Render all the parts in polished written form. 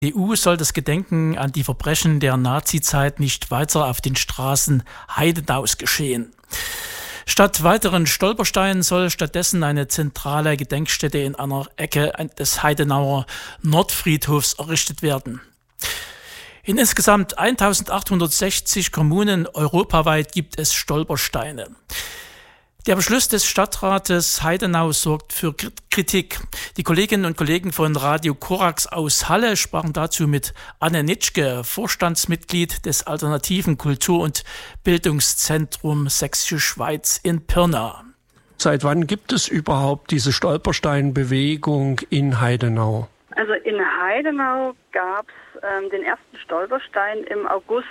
Die EU soll das Gedenken an die Verbrechen der Nazizeit nicht weiter auf den Straßen Heidenaus geschehen. Statt weiteren Stolpersteinen soll stattdessen eine zentrale Gedenkstätte in einer Ecke des Heidenauer Nordfriedhofs errichtet werden. In insgesamt 1860 Kommunen europaweit gibt es Stolpersteine. Der Beschluss des Stadtrates Heidenau sorgt für Kritik. Die Kolleginnen und Kollegen von Radio Korax aus Halle sprachen dazu mit Anne Nitschke, Vorstandsmitglied des Alternativen Kultur- und Bildungszentrum Sächsische Schweiz in Pirna. Seit wann gibt es überhaupt diese Stolpersteinbewegung in Heidenau? Also in Heidenau gab es den ersten Stolperstein im August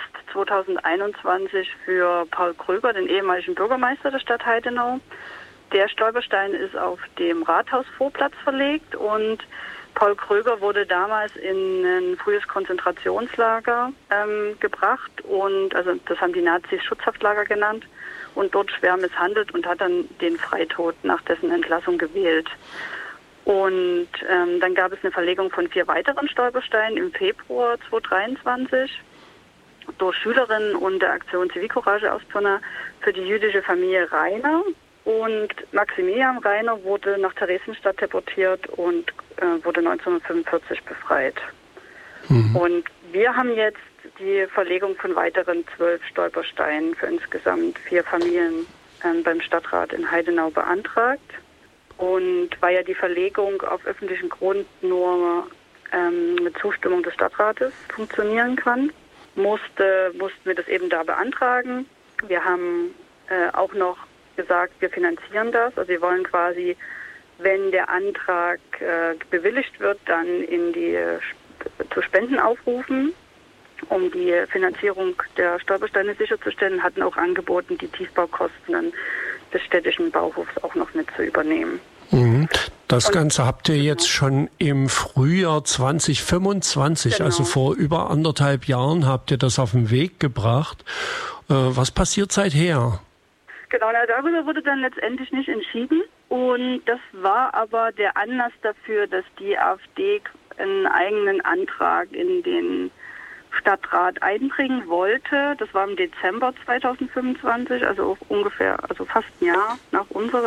2021 für Paul Kröger, den ehemaligen Bürgermeister der Stadt Heidenau. Der Stolperstein ist auf dem Rathausvorplatz verlegt und Paul Kröger wurde damals in ein frühes Konzentrationslager gebracht und also das haben die Nazis Schutzhaftlager genannt und dort schwer misshandelt und hat dann den Freitod nach dessen Entlassung gewählt. Und dann gab es eine Verlegung von 4 weiteren Stolpersteinen im Februar 2023 durch Schülerinnen und der Aktion Zivilcourage aus Pirna für die jüdische Familie Rainer. Und Maximilian Rainer wurde nach Theresienstadt deportiert und wurde 1945 befreit. Und wir haben jetzt die Verlegung von weiteren 12 Stolpersteinen für insgesamt 4 Familien beim Stadtrat in Heidenau beantragt. Und weil ja die Verlegung auf öffentlichem Grund nur mit Zustimmung des Stadtrates funktionieren kann, mussten wir das eben da beantragen. Wir haben auch noch gesagt, wir finanzieren das. Also wir wollen quasi, wenn der Antrag bewilligt wird, dann zu Spenden aufrufen, um die Finanzierung der Stolpersteine sicherzustellen, hatten auch angeboten, die Tiefbaukosten des städtischen Bauhofs auch noch mit zu übernehmen. Das Ganze habt ihr jetzt schon im Frühjahr 2025, genau. Also vor über 1,5 Jahren habt ihr das auf den Weg gebracht. Was passiert seither? Genau, darüber wurde dann letztendlich nicht entschieden und das war aber der Anlass dafür, dass die AfD einen eigenen Antrag in den Stadtrat einbringen wollte. Das war im Dezember 2025, also fast ein Jahr nach unserer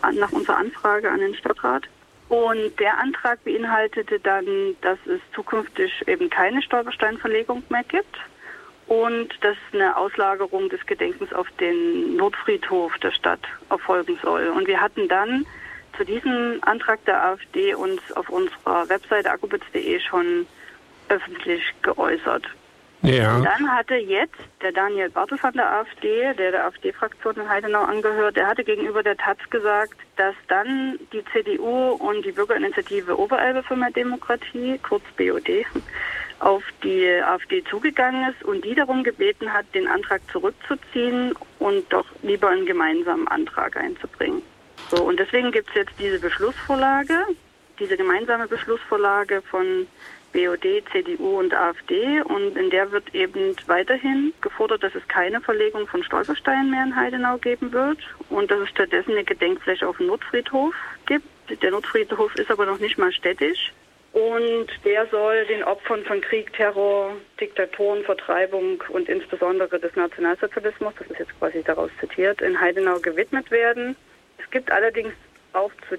Anfrage an den Stadtrat. Und der Antrag beinhaltete dann, dass es zukünftig eben keine Stolpersteinverlegung mehr gibt und dass eine Auslagerung des Gedenkens auf den Nordfriedhof der Stadt erfolgen soll. Und wir hatten dann zu diesem Antrag der AfD uns auf unserer Webseite akubitz.de schon öffentlich geäußert. Ja. Und dann hatte jetzt der Daniel Bartel von der AfD, der AfD-Fraktion in Heidenau angehört, der hatte gegenüber der Taz gesagt, dass dann die CDU und die Bürgerinitiative Oberelbe für mehr Demokratie, kurz BOD, auf die AfD zugegangen ist und die darum gebeten hat, den Antrag zurückzuziehen und doch lieber einen gemeinsamen Antrag einzubringen. So, und deswegen gibt es jetzt diese Beschlussvorlage, diese gemeinsame Beschlussvorlage von BOD, CDU und AfD und in der wird eben weiterhin gefordert, dass es keine Verlegung von Stolpersteinen mehr in Heidenau geben wird und dass es stattdessen eine Gedenkfläche auf dem Nordfriedhof gibt. Der Nordfriedhof ist aber noch nicht mal städtisch und der soll den Opfern von Krieg, Terror, Diktaturen, Vertreibung und insbesondere des Nationalsozialismus, das ist jetzt quasi daraus zitiert, in Heidenau gewidmet werden. Es gibt allerdings auch zu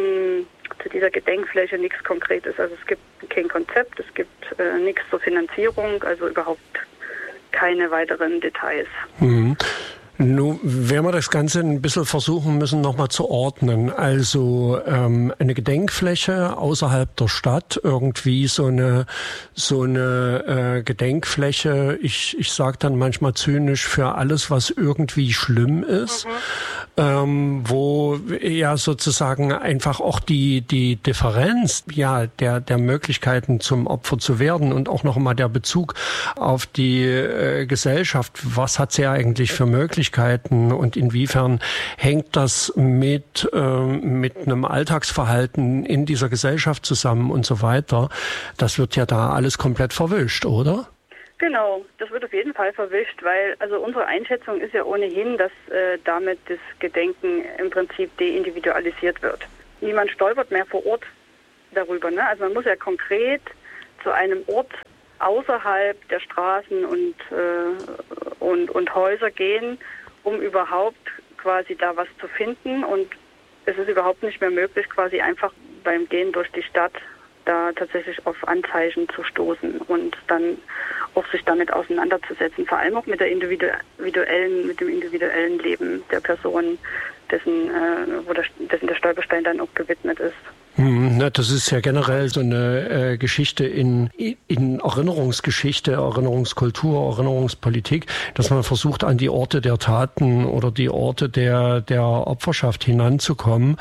dieser Gedenkfläche nichts Konkretes. Also es gibt kein Konzept, es gibt nichts zur Finanzierung, also überhaupt keine weiteren Details. Nun werden wir das Ganze ein bisschen versuchen müssen, nochmal zu ordnen. Also eine Gedenkfläche außerhalb der Stadt, irgendwie so eine Gedenkfläche, ich sage dann manchmal zynisch, für alles, was irgendwie schlimm ist, wo ja sozusagen einfach auch die Differenz der Möglichkeiten zum Opfer zu werden und auch noch mal der Bezug auf die Gesellschaft, was hat sie ja eigentlich für Möglichkeiten und inwiefern hängt das mit einem Alltagsverhalten in dieser Gesellschaft zusammen und so weiter. Das wird ja da alles komplett verwischt, oder? Genau, das wird auf jeden Fall verwischt, weil also unsere Einschätzung ist ja ohnehin, dass damit das Gedenken im Prinzip deindividualisiert wird. Niemand stolpert mehr vor Ort darüber, ne? Also man muss ja konkret zu einem Ort außerhalb der Straßen und Häuser gehen, um überhaupt quasi da was zu finden. Und es ist überhaupt nicht mehr möglich, quasi einfach beim Gehen durch die Stadt da tatsächlich auf Anzeichen zu stoßen und dann auch sich damit auseinanderzusetzen, vor allem auch mit dem individuellen Leben der Person, dessen der Stolperstein dann auch gewidmet ist. Das ist ja generell so eine Geschichte in Erinnerungsgeschichte, Erinnerungskultur, Erinnerungspolitik, dass man versucht, an die Orte der Taten oder die Orte der Opferschaft hinanzukommen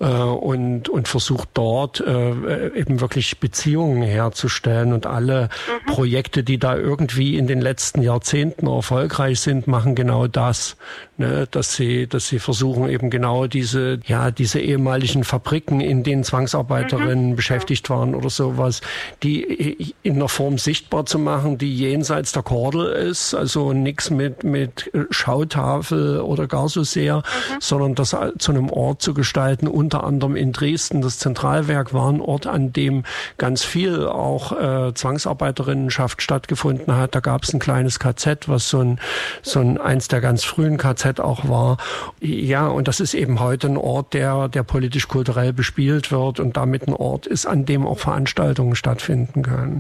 und versucht dort eben wirklich Beziehungen herzustellen. Und alle Projekte, die da irgendwie in den letzten Jahrzehnten erfolgreich sind, machen genau das, ne? Dass sie versuchen, eben genau diese ehemaligen Fabriken, in denen Zwangsarbeiterinnen beschäftigt waren oder sowas, die in einer Form sichtbar zu machen, die jenseits der Kordel ist, also nichts mit Schautafel oder gar so sehr, sondern das zu einem Ort zu gestalten, unter anderem in Dresden. Das Zentralwerk war ein Ort, an dem ganz viel auch Zwangsarbeiterinnenschaft stattgefunden hat. Da gab es ein kleines KZ, was so eins der ganz frühen KZ auch war. Ja, und das ist eben heute ein Ort, der politisch-kulturell bespielt wird und damit ein Ort ist, an dem auch Veranstaltungen stattfinden können.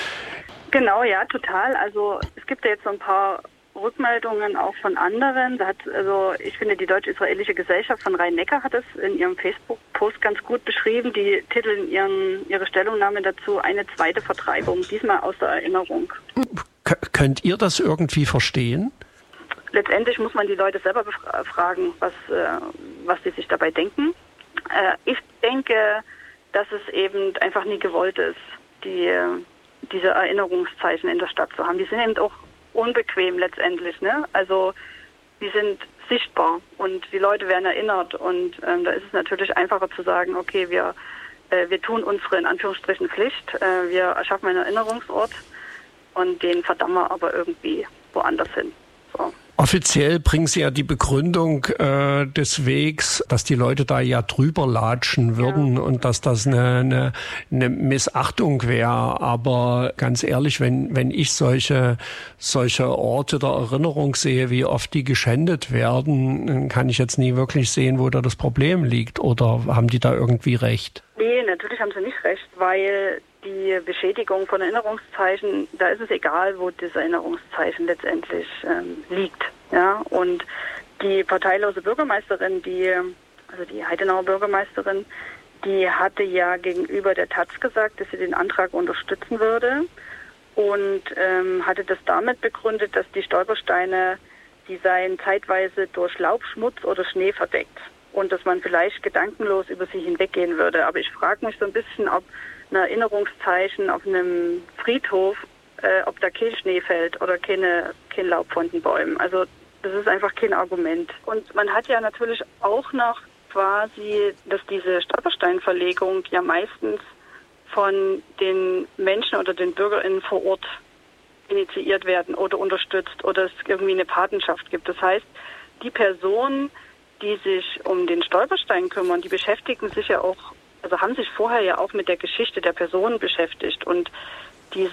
Genau, ja, total. Also es gibt ja jetzt so ein paar Rückmeldungen auch von anderen. Ich finde, die Deutsch-Israelische Gesellschaft von Rhein-Neckar hat es in ihrem Facebook-Post ganz gut beschrieben. Die titeln ihre Stellungnahme dazu „Eine zweite Vertreibung, diesmal aus der Erinnerung". Könnt ihr das irgendwie verstehen? Letztendlich muss man die Leute selber fragen, was sie sich dabei denken. Ich denke, dass es eben einfach nie gewollt ist, diese Erinnerungszeichen in der Stadt zu haben. Die sind eben auch unbequem letztendlich, ne? Also die sind sichtbar und die Leute werden erinnert und da ist es natürlich einfacher zu sagen, okay, wir tun unsere in Anführungsstrichen Pflicht, wir erschaffen einen Erinnerungsort und den verdammen wir aber irgendwie woanders hin. So. Offiziell bringen Sie ja die Begründung des Wegs, dass die Leute da ja drüber latschen würden und dass das eine Missachtung wäre. Aber ganz ehrlich, wenn ich solche Orte der Erinnerung sehe, wie oft die geschändet werden, dann kann ich jetzt nie wirklich sehen, wo da das Problem liegt. Oder haben die da irgendwie recht? Nee, natürlich haben sie nicht recht, weil die Beschädigung von Erinnerungszeichen, da ist es egal, wo das Erinnerungszeichen letztendlich liegt. Ja? Und die parteilose Bürgermeisterin, die Heidenauer Bürgermeisterin, die hatte ja gegenüber der Taz gesagt, dass sie den Antrag unterstützen würde und hatte das damit begründet, dass die Stolpersteine, die seien zeitweise durch Laub, Schmutz oder Schnee verdeckt und dass man vielleicht gedankenlos über sie hinweggehen würde. Aber ich frage mich so ein bisschen, ob ein Erinnerungszeichen auf einem Friedhof, ob da kein Schnee fällt oder kein Laub von den Bäumen. Also das ist einfach kein Argument. Und man hat ja natürlich auch noch quasi, dass diese Stolpersteinverlegung ja meistens von den Menschen oder den BürgerInnen vor Ort initiiert werden oder unterstützt oder es irgendwie eine Patenschaft gibt. Das heißt, die Personen, die sich um den Stolperstein kümmern, die beschäftigen sich ja auch, also haben sich vorher ja auch mit der Geschichte der Personen beschäftigt und die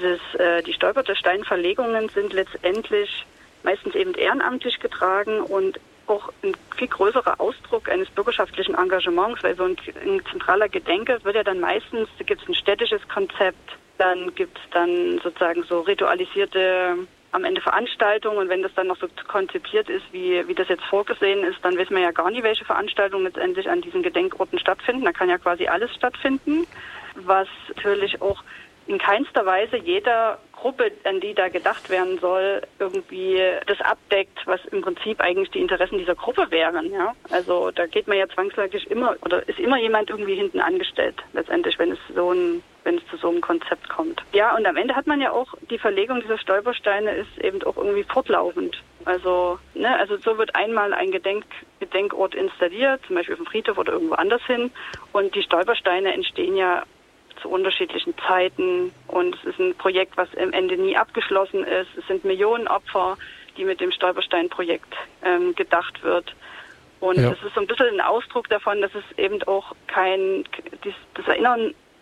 Stolpersteinverlegungen sind letztendlich meistens eben ehrenamtlich getragen und auch ein viel größerer Ausdruck eines bürgerschaftlichen Engagements, weil so ein zentraler Gedenke wird ja dann meistens, da gibt es ein städtisches Konzept, dann gibt es dann sozusagen so ritualisierte am Ende Veranstaltungen und wenn das dann noch so konzipiert ist, wie das jetzt vorgesehen ist, dann wissen wir ja gar nicht, welche Veranstaltungen letztendlich an diesen Gedenkorten stattfinden. Da kann ja quasi alles stattfinden, was natürlich auch in keinster Weise jeder Gruppe, an die da gedacht werden soll, irgendwie das abdeckt, was im Prinzip eigentlich die Interessen dieser Gruppe wären. Ja? Also da geht man ja zwangsläufig ist immer jemand irgendwie hinten angestellt, letztendlich, wenn es zu so einem Konzept kommt. Ja, und am Ende hat man ja auch, die Verlegung dieser Stolpersteine ist eben auch irgendwie fortlaufend. Also so wird einmal ein Gedenkort installiert, zum Beispiel auf dem Friedhof oder irgendwo anders hin und die Stolpersteine entstehen ja zu unterschiedlichen Zeiten und es ist ein Projekt, was am Ende nie abgeschlossen ist. Es sind Millionen Opfer, die mit dem Stolperstein-Projekt gedacht wird. Und es ist so ein bisschen ein Ausdruck davon, dass es eben auch das Erinnern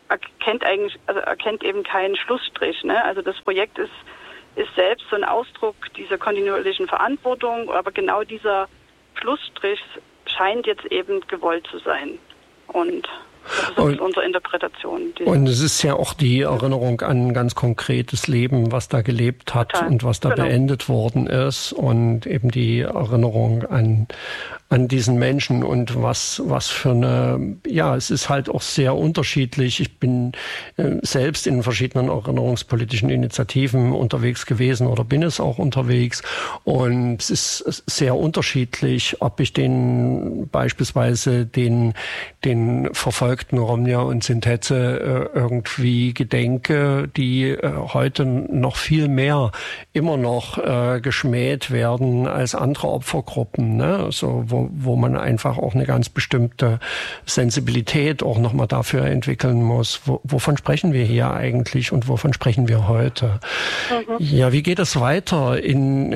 erkennt eben keinen Schlussstrich. Ne? Also das Projekt ist selbst so ein Ausdruck dieser kontinuierlichen Verantwortung, aber genau dieser Schlussstrich scheint jetzt eben gewollt zu sein. Und das ist unsere Interpretation. Und es ist ja auch die Erinnerung an ein ganz konkretes Leben, was da gelebt hat. Total. Und was da beendet worden ist. Und eben die Erinnerung an diesen Menschen und was für eine, ja, es ist halt auch sehr unterschiedlich. Ich bin selbst in verschiedenen erinnerungspolitischen Initiativen unterwegs gewesen oder bin es auch unterwegs. Und es ist sehr unterschiedlich, ob ich beispielsweise den verfolgten Romja und Sinthetze irgendwie gedenke, die heute noch viel mehr immer noch geschmäht werden als andere Opfergruppen, ne? Also wo man einfach auch eine ganz bestimmte Sensibilität auch nochmal dafür entwickeln muss. Wovon sprechen wir hier eigentlich und wovon sprechen wir heute? Mhm. Ja, wie geht es weiter in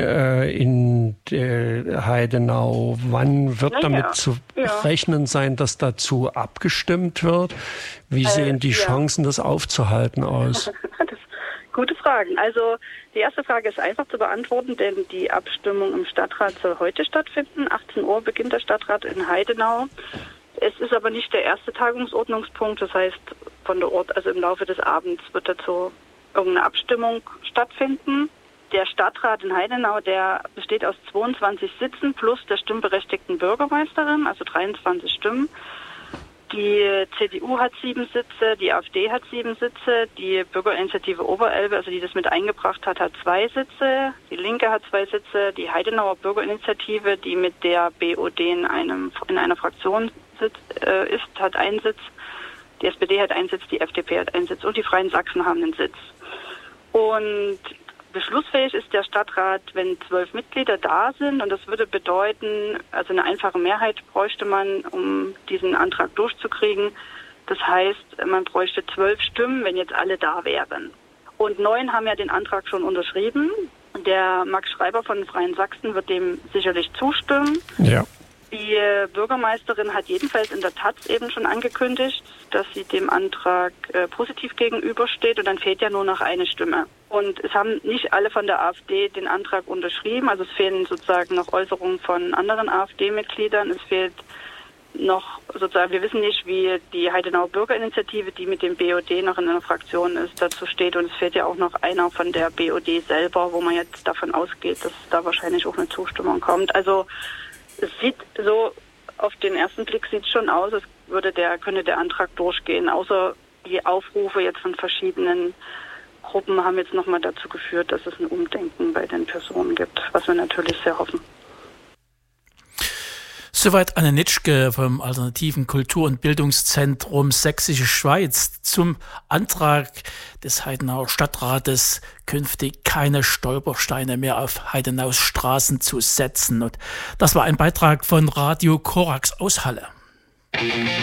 Heidenau? Wann wird damit zu rechnen sein, dass dazu abgestimmt wird? Wie sehen die Chancen, das aufzuhalten, aus? Gute Fragen. Also die erste Frage ist einfach zu beantworten, denn die Abstimmung im Stadtrat soll heute stattfinden. 18 Uhr beginnt der Stadtrat in Heidenau. Es ist aber nicht der erste Tagungsordnungspunkt. Das heißt, also im Laufe des Abends wird dazu irgendeine Abstimmung stattfinden. Der Stadtrat in Heidenau, der besteht aus 22 Sitzen plus der stimmberechtigten Bürgermeisterin, also 23 Stimmen. Die CDU hat 7 Sitze, die AfD hat 7 Sitze, die Bürgerinitiative Oberelbe, also die das mit eingebracht hat 2 Sitze, die Linke hat 2 Sitze, die Heidenauer Bürgerinitiative, die mit der BOD in einer Fraktion ist, hat einen Sitz, die SPD hat einen Sitz, die FDP hat einen Sitz und die Freien Sachsen haben einen Sitz. Und beschlussfähig ist der Stadtrat, wenn 12 Mitglieder da sind, und das würde bedeuten, also eine einfache Mehrheit bräuchte man, um diesen Antrag durchzukriegen. Das heißt, man bräuchte 12 Stimmen, wenn jetzt alle da wären. Und 9 haben ja den Antrag schon unterschrieben. Der Max Schreiber von den Freien Sachsen wird dem sicherlich zustimmen. Ja. Die Bürgermeisterin hat jedenfalls in der Taz eben schon angekündigt, dass sie dem Antrag positiv gegenübersteht, und dann fehlt ja nur noch eine Stimme. Und es haben nicht alle von der AfD den Antrag unterschrieben, also es fehlen sozusagen noch Äußerungen von anderen AfD-Mitgliedern. Es fehlt noch sozusagen, wir wissen nicht, wie die Heidenauer Bürgerinitiative, die mit dem BOD noch in einer Fraktion ist, dazu steht, und es fehlt ja auch noch einer von der BOD selber, wo man jetzt davon ausgeht, dass da wahrscheinlich auch eine Zustimmung kommt. Also es sieht so, auf den ersten Blick sieht es schon aus, als könnte der Antrag durchgehen, außer die Aufrufe jetzt von verschiedenen Gruppen haben jetzt nochmal dazu geführt, dass es ein Umdenken bei den Personen gibt, was wir natürlich sehr hoffen. Soweit Anne Nitschke vom Alternativen Kultur- und Bildungszentrum Sächsische Schweiz zum Antrag des Heidenauer Stadtrates, künftig keine Stolpersteine mehr auf Heidenaus Straßen zu setzen. Und das war ein Beitrag von Radio Korax aus Halle.